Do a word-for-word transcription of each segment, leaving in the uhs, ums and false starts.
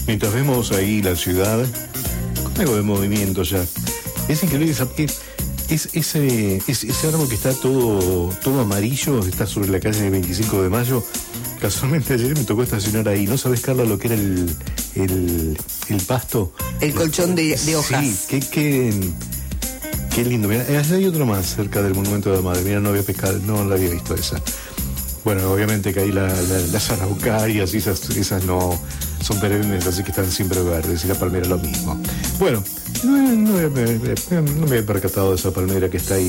Mientras vemos ahí la ciudad, con algo de movimiento ya. Es increíble, es, es, ese, es, ese árbol que está todo, todo amarillo, está sobre la calle veinticinco de mayo. Casualmente ayer me tocó estacionar ahí. ¿No sabes, Carla, lo que era el, el, el pasto? El colchón de, de hojas. Sí, qué, qué, qué lindo. Mira, allá hay otro más cerca del Monumento de la Madre. Mira, no había pescado, no la había visto esa. Bueno, obviamente que ahí la, la, las araucarias y esas, esas no son perennes, así que están siempre verdes, y la palmera lo mismo. Bueno, no, no, no, no me he percatado de esa palmera que está ahí.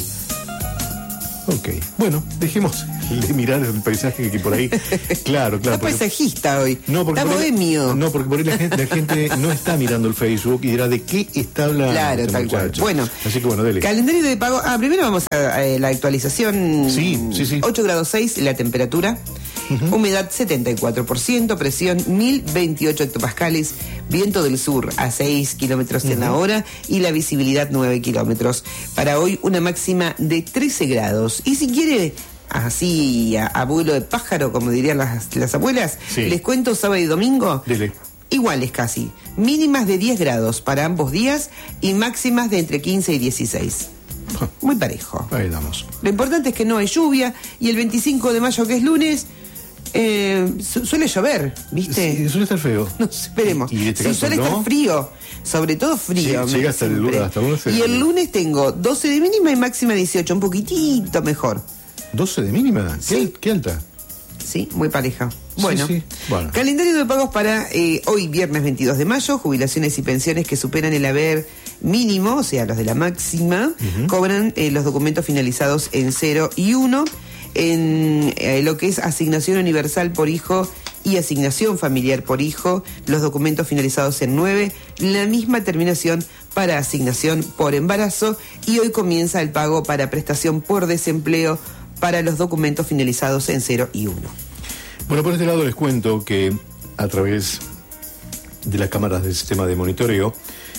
Ok, bueno, dejemos de mirar el paisaje que por ahí. Claro, claro. Está porque, paisajista hoy. No, porque está bohemio. Ahí, no, porque por ahí la gente, la gente no está mirando el Facebook y dirá de qué está hablando. Claro, este tal muchacho. cual. Bueno, así que bueno, dele. Calendario de pago. Ah, primero vamos a, a la actualización. Sí, sí, sí. ocho grados seis la temperatura. Uh-huh. Humedad setenta y cuatro por ciento, presión mil veintiocho hectopascales, viento del sur a seis kilómetros uh-huh. en la hora y la visibilidad nueve kilómetros. Para hoy una máxima de trece grados. Y si quiere, así a, a vuelo de pájaro, como dirían las, las abuelas, sí. les cuento sábado y domingo. Dile. Iguales casi. Mínimas de diez grados para ambos días y máximas de entre quince y dieciséis. Muy parejo. Ahí damos. Lo importante es que no hay lluvia y el veinticinco de mayo, que es lunes, Eh, su- suele llover, ¿viste? Sí, suele estar feo. No, esperemos. Y, y este sí, caso, suele ¿no? estar frío, sobre todo frío. Sí, llega hasta el lunes, hasta el lunes. Y el lunes tengo doce de mínima y máxima dieciocho, un poquitito mejor. ¿doce de mínima? Sí. ¿Qué, qué alta? Sí, muy pareja. Bueno, sí, sí. Bueno. Calendario de pagos para eh, hoy, viernes veintidós de mayo, jubilaciones y pensiones que superan el haber mínimo, o sea, los de la máxima, uh-huh. cobran eh, los documentos finalizados en cero y uno. En eh, lo que es asignación universal por hijo y asignación familiar por hijo, los documentos finalizados en nueve, la misma terminación para asignación por embarazo, y hoy comienza el pago para prestación por desempleo para los documentos finalizados en cero y uno. Bueno, por este lado les cuento que a través de las cámaras del sistema de monitoreo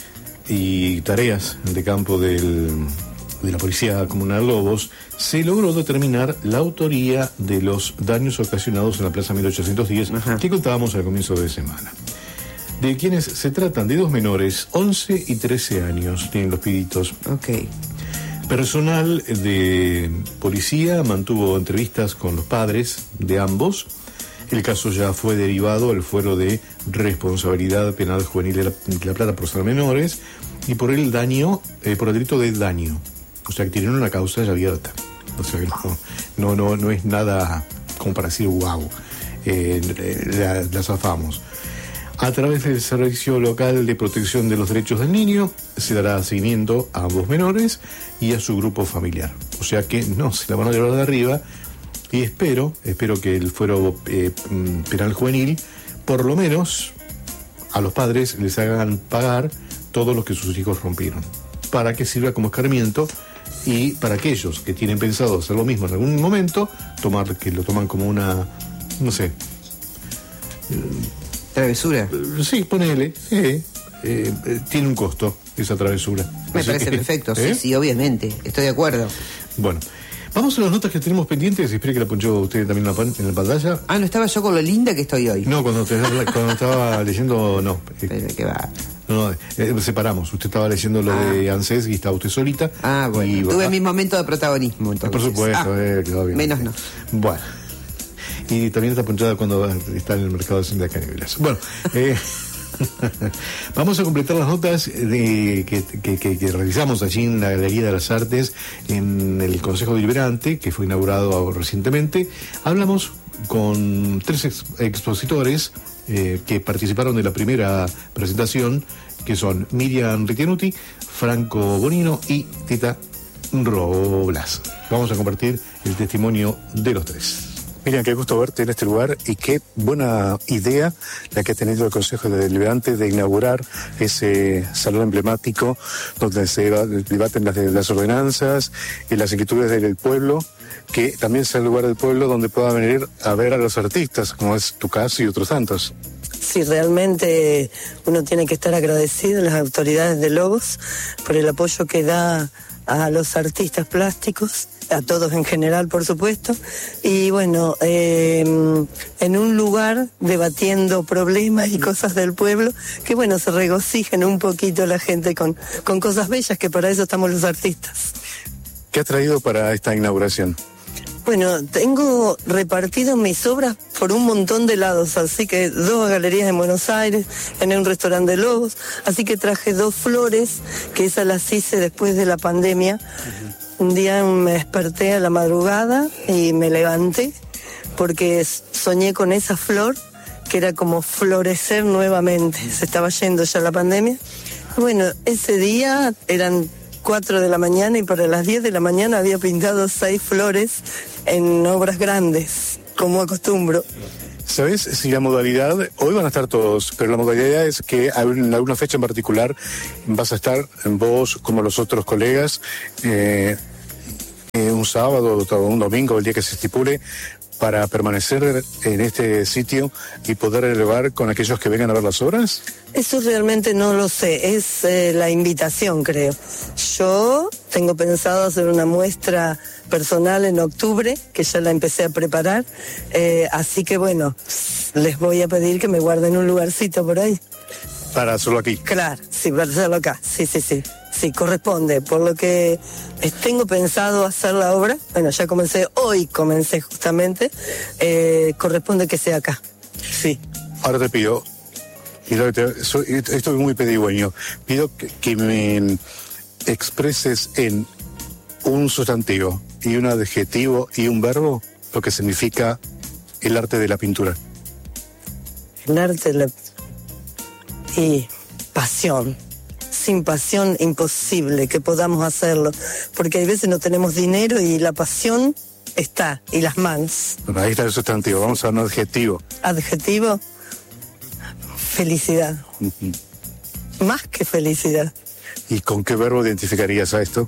y tareas de campo del... de la Policía Comunal Lobos, se logró determinar la autoría de los daños ocasionados en la Plaza mil ochocientos diez, Ajá. que contábamos al comienzo de semana. De quienes se tratan de dos menores, once y trece años, tienen los piditos. Ok. Personal de policía mantuvo entrevistas con los padres de ambos. El caso ya fue derivado al fuero de responsabilidad penal juvenil de La, de la Plata por ser menores y por el daño, eh, por el delito de daño. O sea, que tienen una causa ya abierta. O sea, que no, no, no, no es nada como para decir, wow, eh, la, la zafamos. A través del Servicio Local de Protección de los Derechos del Niño se dará seguimiento a ambos menores y a su grupo familiar. O sea que no se la van a llevar de arriba, y espero, espero que el fuero eh, penal juvenil, por lo menos a los padres les hagan pagar todo lo que sus hijos rompieron, para que sirva como escarmiento y para aquellos que tienen pensado hacer lo mismo en algún momento, tomar que lo toman como una, no sé... ¿Travesura? Sí, ponele, sí, eh, eh, tiene un costo esa travesura. Me Así parece que, perfecto, ¿eh? sí, sí, obviamente, estoy de acuerdo. Bueno, vamos a las notas que tenemos pendientes. Espero que la ponchó usted también en la, pan, en la pantalla. Ah, ¿no estaba yo con lo linda que estoy hoy? No, cuando, te, cuando estaba leyendo, no. Pero qué va. No, no eh, separamos. Usted estaba leyendo lo ah. de ANSES y estaba usted solita. Ah, bueno, y, tuve ah, mi momento de protagonismo, entonces. Por supuesto, ah, eh, obviamente. Menos no. Bueno. Y también está ponchada cuando está en el mercado de caníbales. Bueno, eh, vamos a completar las notas de, que, que, que, que realizamos allí en la Galería de las Artes, en el Consejo Deliberante, que fue inaugurado recientemente. Hablamos con tres ex, expositores eh, que participaron de la primera presentación, que son Miriam Ritenuti, Franco Bonino y Tita Roblas. Vamos a compartir el testimonio de los tres. Miriam, qué gusto verte en este lugar y qué buena idea la que ha tenido el Consejo Deliberante de inaugurar ese salón emblemático donde se debaten las, las ordenanzas y las inquietudes del pueblo, que también sea el lugar del pueblo donde pueda venir a ver a los artistas, como es tu caso y otros tantos. Sí, realmente uno tiene que estar agradecido a las autoridades de Lobos por el apoyo que da a los artistas plásticos, a todos en general, por supuesto, y bueno, eh, en un lugar debatiendo problemas y cosas del pueblo, que bueno, se regocijen un poquito la gente con, con cosas bellas, que para eso estamos los artistas. ¿Qué has traído para esta inauguración? Bueno, tengo repartido mis obras por un montón de lados, así que dos galerías en Buenos Aires, en un restaurante de Lobos, así que traje dos flores, que esas las hice después de la pandemia. Uh-huh. Un día me desperté a la madrugada y me levanté, porque soñé con esa flor, que era como florecer nuevamente, se estaba yendo ya la pandemia. Bueno, ese día eran cuatro de la mañana y para las diez de la mañana había pintado seis flores en obras grandes, como acostumbro. ¿Sabes si la modalidad, hoy van a estar todos, pero la modalidad es que en alguna fecha en particular vas a estar vos como los otros colegas, eh, eh, un sábado o un domingo, el día que se estipule, para permanecer en este sitio y poder elevar con aquellos que vengan a ver las obras? Eso realmente no lo sé, es eh, la invitación, creo. Yo tengo pensado hacer una muestra personal en octubre, que ya la empecé a preparar, eh, así que bueno, les voy a pedir que me guarden un lugarcito por ahí. Para hacerlo aquí. Claro, sí, para hacerlo acá, sí, sí, sí. Sí, corresponde, por lo que tengo pensado hacer la obra, bueno, ya comencé, hoy comencé justamente, eh, corresponde que sea acá, sí. Ahora te pido, y esto es muy pedigüeño, pido que, que me expreses en un sustantivo y un adjetivo y un verbo lo que significa el arte de la pintura. El arte de la... y pasión. Sin pasión imposible que podamos hacerlo, porque hay veces no tenemos dinero y la pasión está, y las manos. Bueno, ahí está el sustantivo, vamos a un adjetivo. Adjetivo, felicidad. Uh-huh. Más que felicidad. ¿Y con qué verbo identificarías a esto?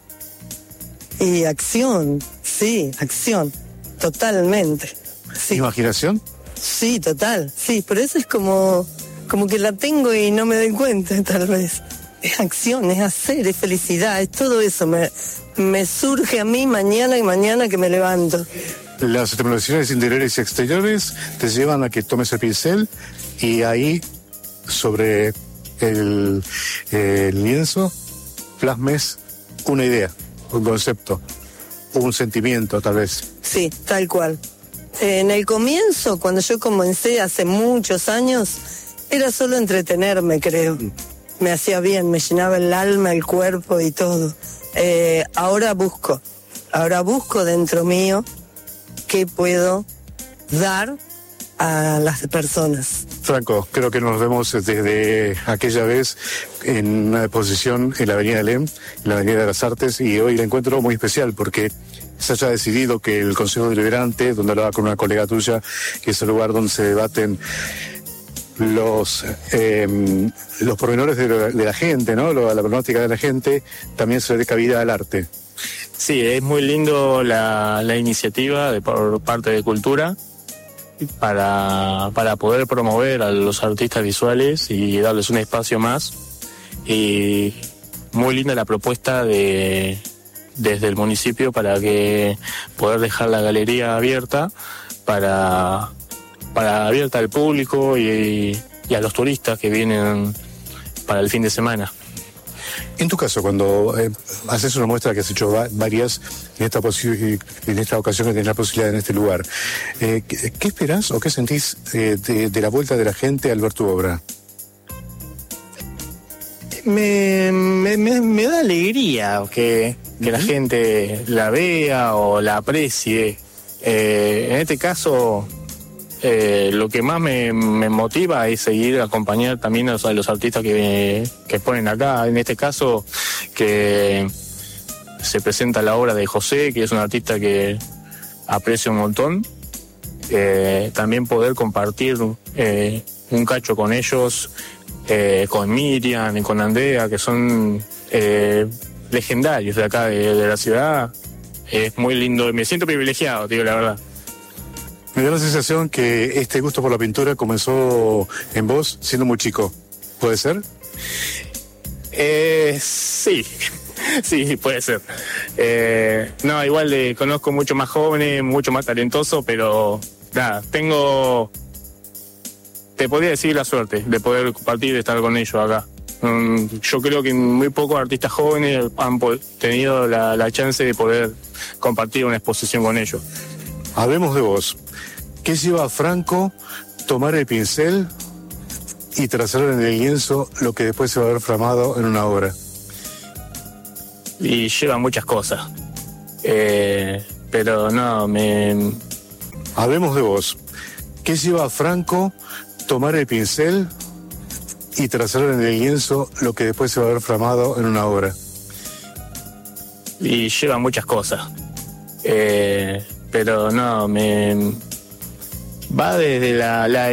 Y acción, sí, acción, totalmente. Sí. ¿Imaginación? Sí, total, sí, pero eso es como, como que la tengo y no me doy cuenta, tal vez. Es acción, es hacer, es felicidad, es todo eso. Me, me surge a mí mañana y mañana que me levanto. Las estimulaciones interiores y exteriores te llevan a que tomes el pincel y ahí, sobre el, el lienzo, plasmes una idea, un concepto, un sentimiento, tal vez. Sí, tal cual. En el comienzo, cuando yo comencé hace muchos años, era solo entretenerme, creo. Me hacía bien, me llenaba el alma, el cuerpo y todo. Eh, ahora busco, ahora busco dentro mío qué puedo dar a las personas. Franco, creo que nos vemos desde aquella vez en una exposición en la Avenida Alem, en la Avenida de las Artes, y hoy la encuentro muy especial porque se haya decidido que el Consejo Deliberante, donde hablaba con una colega tuya, que es el lugar donde se debaten los eh, los pormenores de, de la gente, ¿no? La, la problemática de la gente, también se dé cabida al arte. Sí, es muy lindo la, la iniciativa de, por parte de Cultura para, para poder promover a los artistas visuales y darles un espacio más. Y muy linda la propuesta de desde el municipio para que poder dejar la galería abierta para para abierta al público y, y a los turistas que vienen para el fin de semana. En tu caso, cuando eh, haces una muestra que has hecho va- varias en esta, posi- en esta ocasión que tenés la posibilidad en este lugar, eh, ¿qué, qué esperás o qué sentís eh, de, de la vuelta de la gente al ver tu obra? Me, me, me, me da alegría que, que uh-huh. la gente la vea o la aprecie. Eh, en este caso... Eh, lo que más me, me motiva es seguir acompañar también a los, a los artistas que, que ponen acá. En este caso, que se presenta la obra de José, que es un artista que aprecio un montón. Eh, también poder compartir eh, un cacho con ellos, eh, con Miriam y con Andrea, que son eh, legendarios de acá de, de la ciudad. Es muy lindo, me siento privilegiado, digo la verdad. Me da la sensación que este gusto por la pintura comenzó en vos siendo muy chico. ¿Puede ser? Eh, sí. Sí, puede ser. Eh, no, igual eh, conozco mucho más jóvenes, mucho más talentosos, pero nada, tengo, te podría decir la suerte de poder compartir, de estar con ellos acá. Um, yo creo que muy pocos artistas jóvenes han po- tenido la, la chance de poder compartir una exposición con ellos. Hablemos de vos. ¿Qué lleva a Franco tomar el pincel y trazar en el lienzo lo que después se va a ver plasmado en una obra? Y lleva muchas cosas. Eh, pero no, me... Hablemos de vos. ¿Qué lleva a Franco tomar el pincel y trazar en el lienzo lo que después se va a ver plasmado en una obra? Y lleva muchas cosas. Eh, pero no, me... Va desde la... la